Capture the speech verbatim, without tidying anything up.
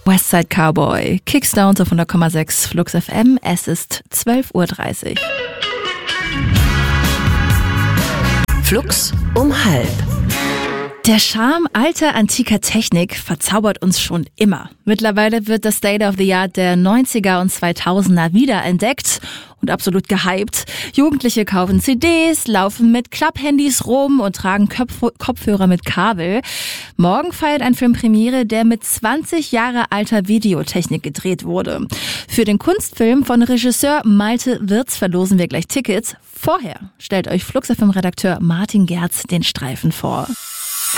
Westside Cowboy, Kickstone auf hundert Komma sechs Flux F M. Es ist zwölf Uhr dreißig. Flux um halb. Der Charme alter, antiker Technik verzaubert uns schon immer. Mittlerweile wird das State of the Art der neunziger und zweitausender wiederentdeckt und absolut gehypt. Jugendliche kaufen C Ds, laufen mit Klapphandys rum und tragen Köpf- Kopfhörer mit Kabel. Morgen feiert ein Film Premiere, der mit zwanzig Jahre alter Videotechnik gedreht wurde. Für den Kunstfilm von Regisseur Malte Wirz verlosen wir gleich Tickets. Vorher stellt euch Flux F M-Redakteur Martin Gerz den Streifen vor.